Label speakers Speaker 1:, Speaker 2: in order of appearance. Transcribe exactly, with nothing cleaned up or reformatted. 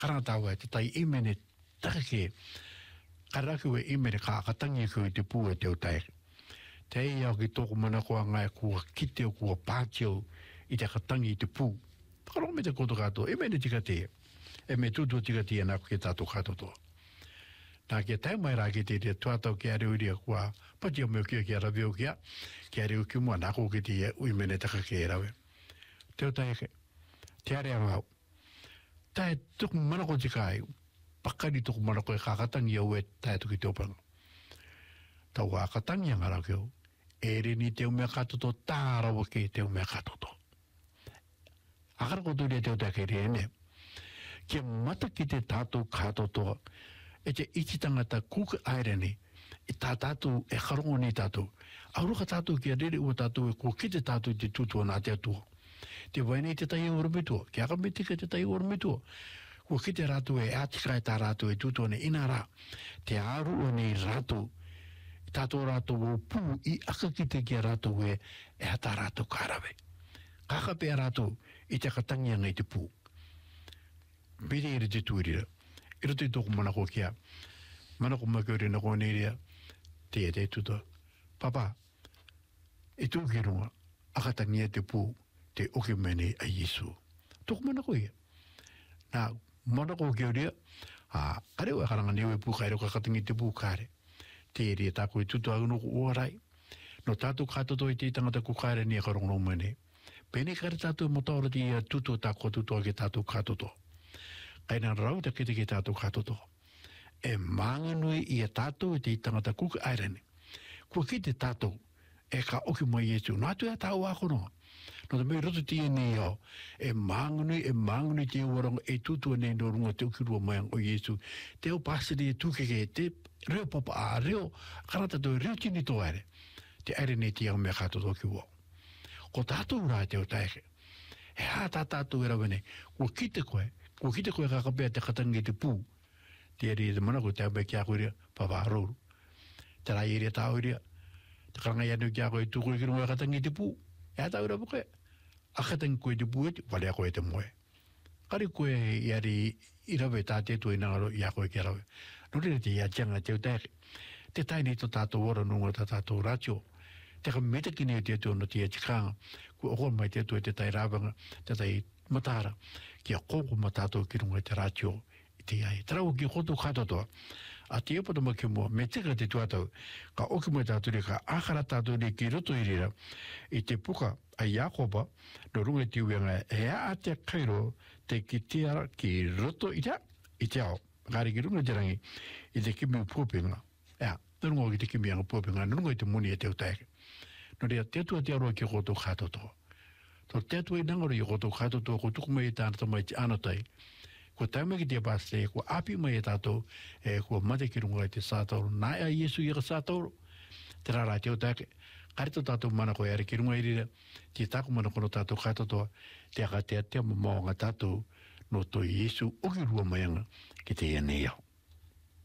Speaker 1: karatawa te tai imene take karaku e imene ka katangi ku te pu te o tai te ia ki toko mana ko ngai ku kite ku pātio i te katangi te pu karo me te koto kato imene tika te e me tutu tika te na ke tato kato to na ke tai mai ra ki te te tuatau ke are uri kua pati o me kia kia ravio kia ke are ki mua nako ki te ui mene taka ke rawe te o tai ke te are angau tai tuku mana ko tika ai pakari tuku mana ko e kakatangi au e tai tuki te opanga tau a katangi anga rau keo e rini te umea katoto tārawa ke te umea katoto akara koto rea te o tai ke rene ke mata ki te tātou katoto e te iti tangata kuka airene e tā tātou e karongo ni tātou auruka tātou ki a rere ua tātou e kua ki te tātou te tutua nā te atua te wainei te tai ora metua ki aka me tika te tai ora metua kua ki te rātou e atika e tā rātou e tutua ne ina rā te aru o nei rātou tātou rātou o pū i aka ki te ki a rātou e e hata rātou kārawe kaka pēr rātou i te katangi anga i te pū bere ere te tuirira iro te toko mana ko kia mana ko makauri na ko nerea te e te tuta papa e tū ki runga akatangi e te pū te oke mene a Yesu toko mana ko ia na mana ko kia rea a kare ua karanga newe pū kairo ka katangi te pū kare te ere tāko e tuta au noko oarai no tātou katoto i te tangata ku kaire ni a karongo mene pene kare tātou motaora ti a tuto tāko tuto ke tātou katoto kaina rau te kite ki tātou katoto e manganui i a tātou e te tangata kuka airene kua ki te tātou e ka oki mai Yesu nā tu e tāu akono no te mei roto tia nei au e manganui e manganui te uaronga e tutua nei no runga te ukirua mai o Yesu te o pasiri e tukeke te reo papa a reo karata to reo tini to aere te airene te au mea katoto ki uo ko tātou rā te o taeke e hā tā tātou e rawene kua ki te koe ko kita koe kakapea te katangi te pū te eri te mana ko te apai kia koe rea papa aroru te rai eri a tāo rea te karangai anu kia koe tūkoe ki runga katangi te pū e a tāo rea puke a katangi koe te pū eti wale a koe te moe kari koe i ari i rawe tā te tui nangaro i a koe kia rawe no rea te i a tianga te utake te taini to tātou ora nunga ta tātou ratio te ka meta kine te tu no te tikanga ko o mai te tu te tai ravanga te tai matara ki a koko matato ki runga te ratio i te ai trau ki koto katoto a te epa tama ki mua me tika te tuatau ka oki mai tātou re ka akara tātou re ki roto i rira i te puka a Iakoba no runga te uenga e a te kairo te ki te ara ki roto i te i te ao ngari ki runga te rangi i te kimi puapinga ea te runga ki te kimi anga puapinga runga i te muni e te utaike no rea te tua te aroa ki koto katoto to te tua i nangaro i koto katoto ko tuku mai e tāna mai te anatai ko taima ki te paste ko api mai e tātou e ko mate ki runga i te sātauro nai a Yesu i ka sātauro te rara te o take karito tātou mana ko e are ki runga i rira te tāku mana kono tātou katoto te aka te atea maonga tātou no to Yesu o ki rua maianga ki te ianei au